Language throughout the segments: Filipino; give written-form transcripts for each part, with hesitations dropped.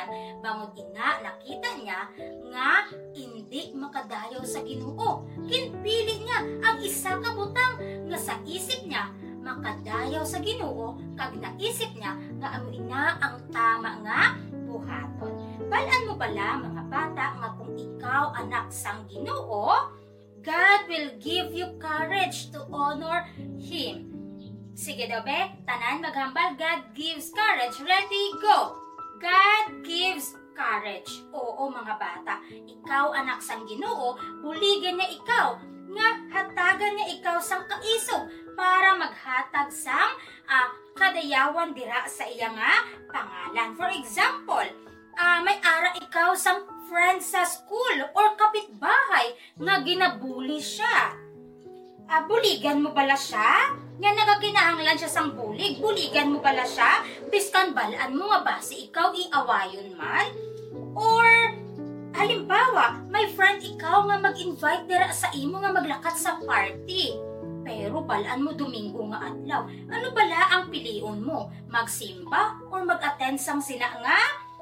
Haman, bangod ina nakita niya nga hindi makadayaw sa Ginoo. Kinpili niya ang isa ka butang nga sa isip niya makadayaw sa Ginoo, kag naisip niya nga amo ina ang tama nga buhaton. Balaan mo bala mga bata nga kung ikaw anak sang Ginoo, God will give you courage to honor Him. Sige daw be, tanan maghambal. God gives courage. Ready, go! God gives courage. Oo mga bata, ikaw anak sang Ginoo, buligan niya ikaw, nga hatagan niya ikaw sang kaisog para maghatag sang kadayawan dira sa iya nga pangalan. For example, may ara ikaw sang friend sa school or kapitbahay nga ginabuli siya. Buligan mo bala siya? Nga nagakinahanglan siya sang bulig, buligan mo bala siya? Biskan balaan mo nga basi ikaw iawayon man? Or halimbawa, may friend ikaw nga mag-invite dira sa imo nga maglakat sa party. Pero balaan mo Domingo nga adlaw. Ano bala ang pilion mo? Magsimba or mag-attend sang sina nga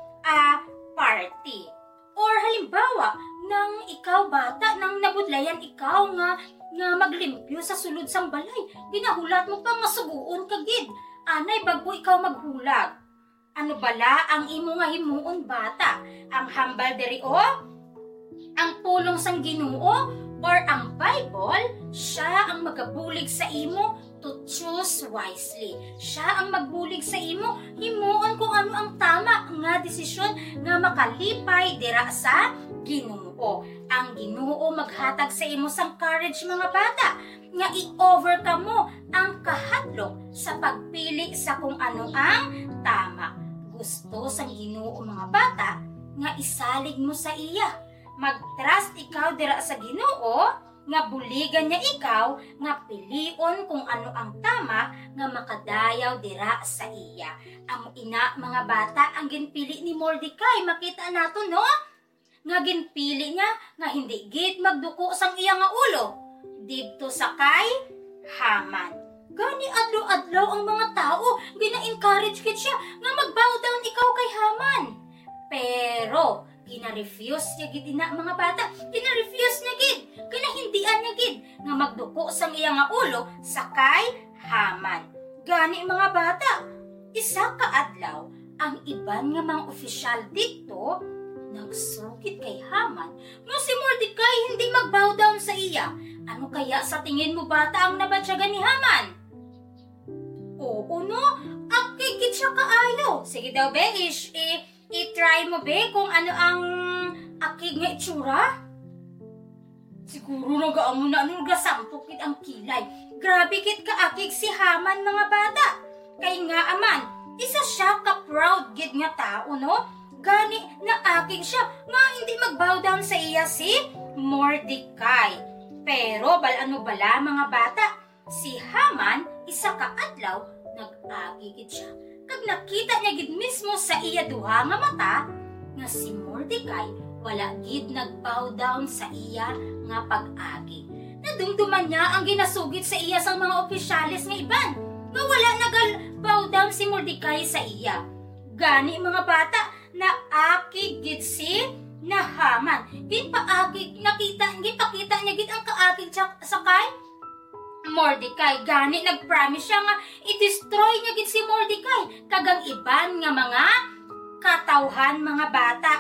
party? Or halimbawa, nang ikaw bata, nang nabudlayan ikaw nga maglimpyo sa sulod sang balay, ginahulat mo pa nga suguon kagid. Anay bago ikaw maghulag. Ano bala ang imo nga himuon bata? Ang hambal diri o? Ang pulong sang Ginoo or ang Bible? Siya ang magabulig sa imo to choose wisely. Siya ang magbulig sa imo himuon kung ano ang tama nga desisyon nga makalipay dira sa Ginoo. Ang Ginoo maghatag sa imo sang courage mga bata nga i-overcome mo ang kahadlok sa pagpili sa kung ano ang tama. Gusto sang Ginoo mga bata nga isalig mo sa iya. Mag-trust ikaw dira sa Ginoo nga buligan niya ikaw nga pilion kung ano ang tama nga makadayaw dira sa iya. Amo ina mga bata ang ginpili ni Mordecai, makita nato no? Nga ginpili niya nga hindi gid magduko sang iya nga ulo didto sa kay Haman. Gani adlaw-adlaw ang mga tao gina-encourage gid siya nga mag-bow down ikaw kay Haman. Pero gina-refuse niya gid ina mga bata, gina-refuse niya gid, kinahindian niya gid nga magduko sang iya nga ulo sa kay Haman. Gani mga bata, isa ka adlaw ang iban nga mga opisyal dito nagsukit kay Haman nga si Mordecai hindi mag-bow down sa iya. Ano kaya sa tingin mo bata ang nabatsyagan ni Haman? Oo no, akikit siya kaayo. Sige daw be, i-try mo be kung ano ang akig nga itsura. Siguro nagaamo na nagasampukit ang kilay. Grabe kit kaakig si Haman mga bata. Kay nga aman, isa siya ka-proud gid nga tao no? Gani na akig siya nga hindi mag-bow down sa iya si Mordecai. Pero balano bala mga bata, si Haman isa ka adlaw nag-agigid siya. Kag nakita niya gid mismo sa iya duha nga mata nga si Mordecai wala gid nag-bow down sa iya nga pag-agi. Nadumduman niya ang ginasugid sa iya sang mga opisyalis nga iban nga wala nag-bow down si Mordecai sa iya. Gani mga bata, naakig gid si Haman. Ginpakita niya gid ang kaakig sa kay Mordecai. Gani nagpromise siya nga i-destroy niya gid si Mordecai kagang iban nga mga katawhan mga bata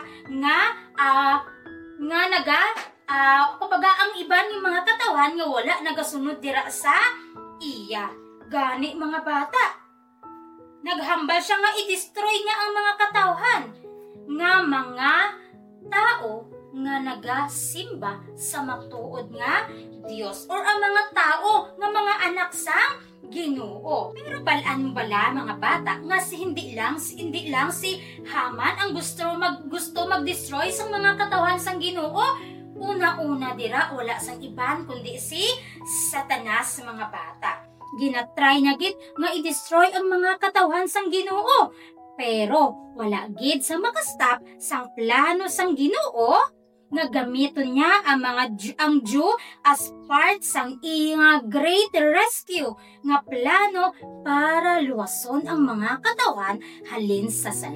kumbaga ang iban nga mga katawhan nga wala nagasunod dira sa iya. Gani mga bata, naghambal siya nga i-destroy niya ang mga katawhan nga mga tao nga nagasimba sa matuod nga Dios or ang mga tao nga mga anak sang Ginoo. Pero balaan bala mga bata nga hindi lang si Haman ang gusto mag-destroy sa mga katawhan sang Ginoo. Una-una dira wala sang iban kundi si Satanas mga bata. Ginatry niya gid nga i-destroy ang mga katawhan sang Ginoo. Pero wala gid sa makastop sang plano sang Ginoo nga gamiton niya ang Jew as part sang iyang great rescue nga plano para luwason ang mga katawhan halin sa